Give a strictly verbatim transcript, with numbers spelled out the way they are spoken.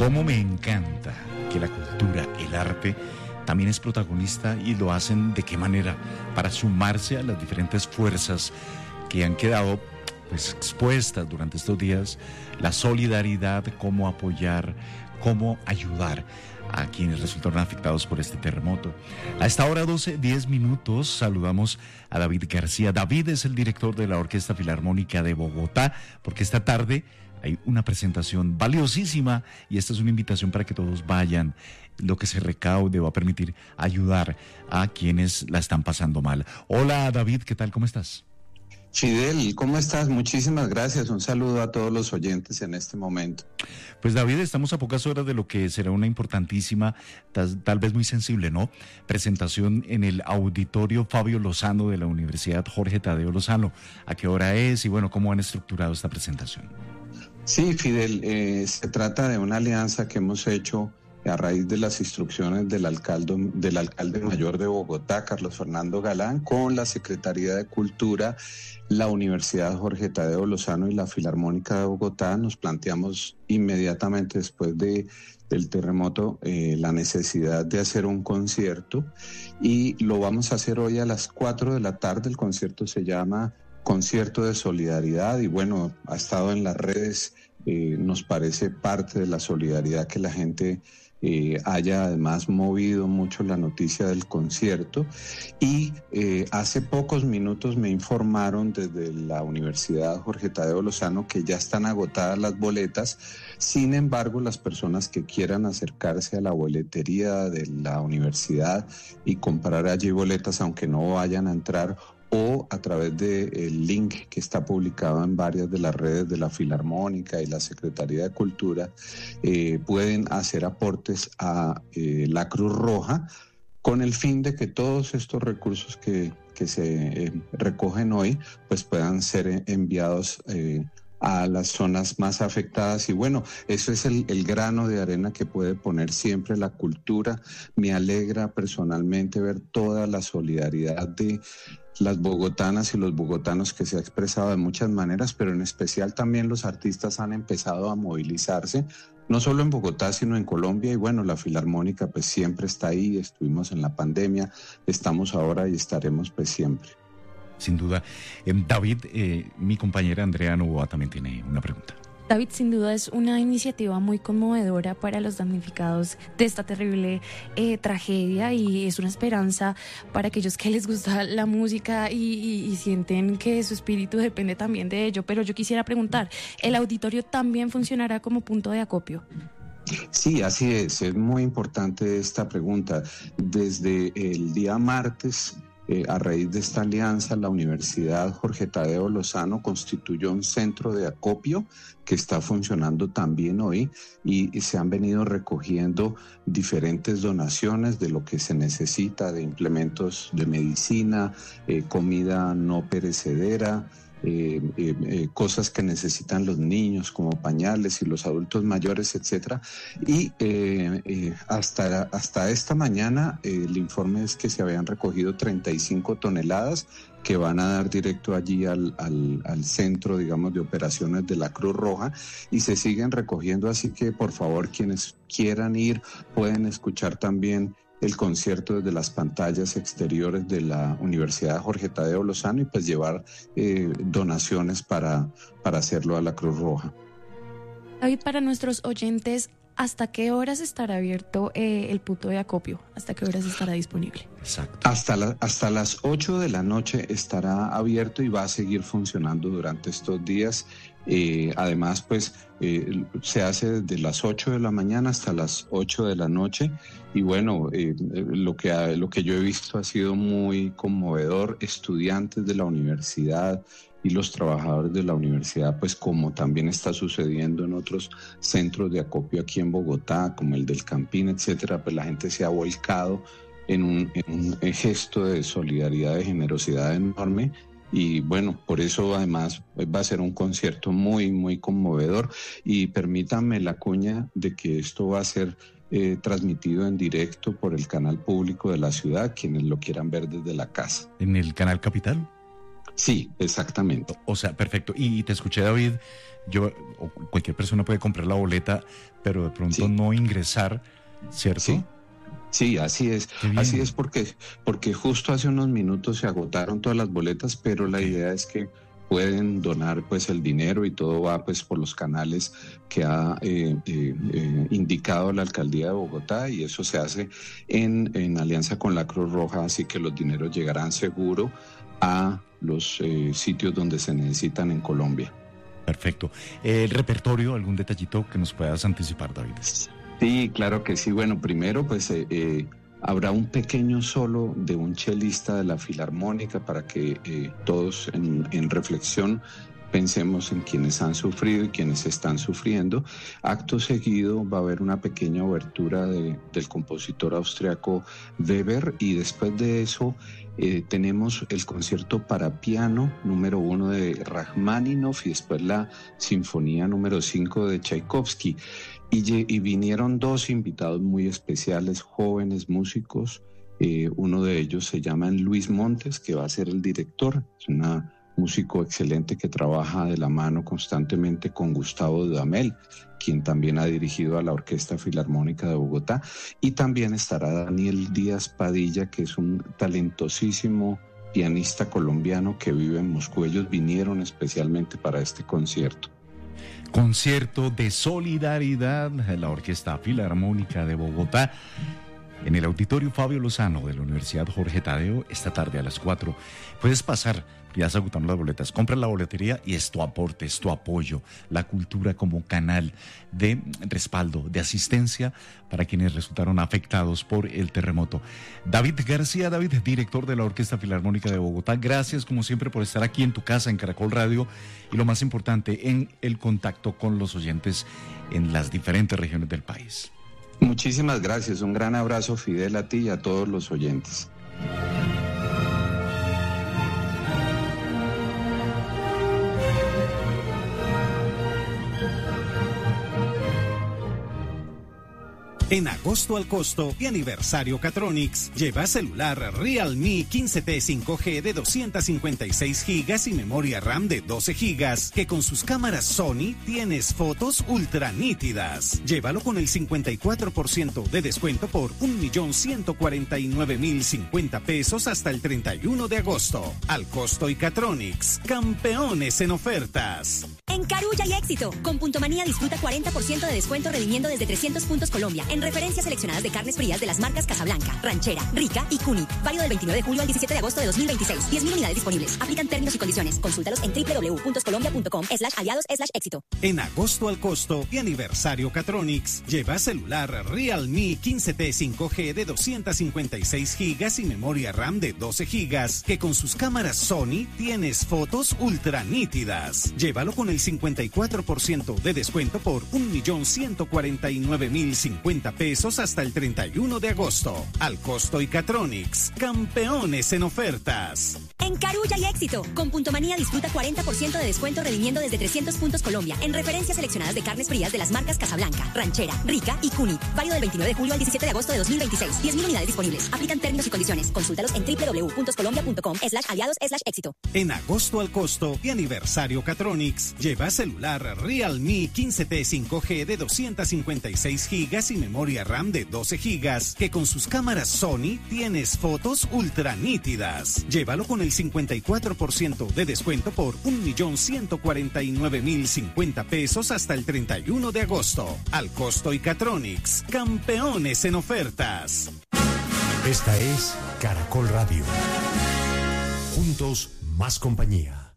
Cómo me encanta que la cultura, el arte, también es protagonista y lo hacen de qué manera, para sumarse a las diferentes fuerzas que han quedado pues expuestas durante estos días, la solidaridad, cómo apoyar, cómo ayudar a quienes resultaron afectados por este terremoto. A esta hora doce, diez minutos, saludamos a David García. David es el director de la Orquesta Filarmónica de Bogotá, porque esta tarde hay una presentación valiosísima y esta es una invitación para que todos vayan. Lo que se recaude va a permitir ayudar a quienes la están pasando mal. Hola David, ¿qué tal? ¿Cómo estás? Fidel, ¿cómo estás? Muchísimas gracias. Un saludo a todos los oyentes en este momento. Pues David, estamos a pocas horas de lo que será una importantísima, tal, tal vez muy sensible, ¿no? Presentación en el Auditorio Fabio Lozano de la Universidad Jorge Tadeo Lozano. ¿A qué hora es? Y bueno, ¿cómo han estructurado esta presentación? Sí, Fidel, eh, se trata de una alianza que hemos hecho a raíz de las instrucciones del alcalde, del alcalde mayor de Bogotá, Carlos Fernando Galán, con la Secretaría de Cultura, la Universidad Jorge Tadeo Lozano y la Filarmónica de Bogotá. Nos planteamos inmediatamente después de, del terremoto eh, la necesidad de hacer un concierto y lo vamos a hacer hoy a las cuatro de la tarde. El concierto se llama Concierto de Solidaridad y bueno, ha estado en las redes, eh, nos parece parte de la solidaridad que la gente Eh, haya además movido mucho la noticia del concierto y eh, hace pocos minutos me informaron desde la Universidad Jorge Tadeo Lozano que ya están agotadas las boletas. Sin embargo, las personas que quieran acercarse a la boletería de la universidad y comprar allí boletas, aunque no vayan a entrar, o a través del link que está publicado en varias de las redes de la Filarmónica y la Secretaría de Cultura, eh, pueden hacer aportes a eh, la Cruz Roja con el fin de que todos estos recursos que, que se eh, recogen hoy pues puedan ser enviados eh, a las zonas más afectadas. Y bueno, eso es el, el grano de arena que puede poner siempre la cultura. Me alegra personalmente ver toda la solidaridad de las bogotanas y los bogotanos que se ha expresado de muchas maneras, pero en especial también los artistas han empezado a movilizarse, no solo en Bogotá, sino en Colombia. Y bueno, la Filarmónica pues siempre está ahí, estuvimos en la pandemia, estamos ahora y estaremos pues siempre. Sin duda. Eh, David, eh, mi compañera Andrea Novoa también tiene una pregunta. David, sin duda es una iniciativa muy conmovedora para los damnificados de esta terrible eh, tragedia y es una esperanza para aquellos que les gusta la música y, y, y sienten que su espíritu depende también de ello. Pero yo quisiera preguntar, ¿el auditorio también funcionará como punto de acopio? Sí, así es. Es muy importante esta pregunta. Desde el día martes, Eh, a raíz de esta alianza, la Universidad Jorge Tadeo Lozano constituyó un centro de acopio que está funcionando también hoy y, y se han venido recogiendo diferentes donaciones de lo que se necesita, de implementos de medicina, eh, comida no perecedera, Eh, eh, eh, cosas que necesitan los niños como pañales y los adultos mayores, etcétera. Y eh, eh, hasta, hasta esta mañana eh, el informe es que se habían recogido treinta y cinco toneladas que van a dar directo allí al, al, al centro, digamos, de operaciones de la Cruz Roja y se siguen recogiendo, así que por favor quienes quieran ir pueden escuchar también el concierto desde las pantallas exteriores de la Universidad Jorge Tadeo Lozano y pues llevar eh, donaciones para, para hacerlo a la Cruz Roja. David, para nuestros oyentes, ¿hasta qué horas estará abierto eh, el punto de acopio? ¿Hasta qué horas estará disponible? Exacto. Hasta, la, hasta las ocho de la noche estará abierto y va a seguir funcionando durante estos días. Eh, además, pues eh, se hace desde las ocho de la mañana hasta las ocho de la noche y bueno, eh, lo que ha, lo que yo he visto ha sido muy conmovedor. Estudiantes de la universidad y los trabajadores de la universidad, pues como también está sucediendo en otros centros de acopio aquí en Bogotá, como el del Campín, etcétera, pues la gente se ha volcado en un, en un gesto de solidaridad, de generosidad enorme. Y bueno, por eso además va a ser un concierto muy, muy conmovedor. Y permítanme la cuña de que esto va a ser eh, transmitido en directo por el canal público de la ciudad, quienes lo quieran ver desde la casa. ¿En el canal Capital? Sí, exactamente. O sea, perfecto. Y te escuché, David, yo o cualquier persona puede comprar la boleta, pero de pronto Sí. no ingresar, ¿cierto? Sí. Sí, así es, así es porque, porque justo hace unos minutos se agotaron todas las boletas, pero la idea es que pueden donar pues el dinero y todo va pues por los canales que ha eh, eh, eh, indicado la Alcaldía de Bogotá, y eso se hace en, en alianza con la Cruz Roja, así que los dineros llegarán seguro a los eh, sitios donde se necesitan en Colombia. Perfecto. ¿El repertorio, algún detallito que nos puedas anticipar, David? Sí, claro que sí. Bueno, primero pues eh, eh, habrá un pequeño solo de un chelista de la Filarmónica para que eh, todos en, en reflexión pensemos en quienes han sufrido y quienes están sufriendo. Acto seguido va a haber una pequeña obertura de, del compositor austriaco Weber, y después de eso eh, tenemos el concierto para piano número uno de Rachmaninoff y después la sinfonía número cinco de Tchaikovsky. Y, y vinieron dos invitados muy especiales, jóvenes músicos. Eh, uno de ellos se llama Luis Montes, que va a ser el director. Es un músico excelente que trabaja de la mano constantemente con Gustavo Dudamel, quien también ha dirigido a la Orquesta Filarmónica de Bogotá. Y también estará Daniel Díaz Padilla, que es un talentosísimo pianista colombiano que vive en Moscú. Ellos vinieron especialmente para este concierto. Concierto de solidaridad de la Orquesta Filarmónica de Bogotá en el Auditorio Fabio Lozano de la Universidad Jorge Tadeo esta tarde a las cuatro. Puedes pasar, ya se agotaron las boletas, compra la boletería y es tu aporte, es tu apoyo, la cultura como canal de respaldo, de asistencia para quienes resultaron afectados por el terremoto. David García, David, director de la Orquesta Filarmónica de Bogotá, gracias como siempre por estar aquí en tu casa, en Caracol Radio, y lo más importante, en el contacto con los oyentes en las diferentes regiones del país. Muchísimas gracias, un gran abrazo, Fidel, a ti y a todos los oyentes. En agosto al costo y aniversario Catronics, lleva celular Realme quince T cinco G de doscientos cincuenta y seis gigas y memoria RAM de doce gigas, que con sus cámaras Sony tienes fotos ultra nítidas. Llévalo con el cincuenta y cuatro por ciento de descuento por un millón ciento cuarenta y nueve mil cincuenta pesos hasta el treinta y uno de agosto. Al costo y Catronics, campeones en ofertas. En Carulla y Éxito, con Puntomanía disfruta cuarenta por ciento de descuento redimiendo desde trescientos puntos Colombia en referencias seleccionadas de carnes frías de las marcas Casablanca, Ranchera, Rica y Cuni. Válido del veintinueve de julio al diecisiete de agosto de dos mil veintiséis. diez mil unidades disponibles. Aplican términos y condiciones. Consúltalos en doble u doble u doble u punto colombia punto com slash aliados slash éxito. En agosto al costo y aniversario Catronics, lleva celular Realme quince T cinco G de doscientos cincuenta y seis gigas y memoria RAM de doce gigas, que con sus cámaras Sony tienes fotos ultra nítidas. Llévalo con el cincuenta y cuatro por ciento de descuento por un millón ciento cuarenta y nueve mil cincuenta pesos hasta el treinta y uno de agosto. Al costo y Catronics, campeones en ofertas. En Carulla y Éxito, con Puntomanía disfruta cuarenta por ciento de descuento redimiendo desde trescientos puntos Colombia en referencias seleccionadas de carnes frías de las marcas Casablanca, Ranchera, Rica y Cuni. Válido del veintinueve de julio al diecisiete de agosto de dos mil veintiséis. diez mil unidades disponibles. Aplican términos y condiciones. Consúltalos en doble u doble u doble u punto colombia punto com slash aliados slash éxito. En agosto al costo y aniversario Catronics, lleva celular Realme quince T cinco G de doscientos cincuenta y seis gigas y memoria RAM de doce gigas, que con sus cámaras Sony tienes fotos ultra nítidas. Llévalo con el cincuenta y cuatro por ciento de descuento por un millón ciento cuarenta y nueve mil cincuenta pesos hasta el treinta y uno de agosto. Al costo y Catronics, campeones en ofertas. Esta es Caracol Radio. Juntos, más compañía.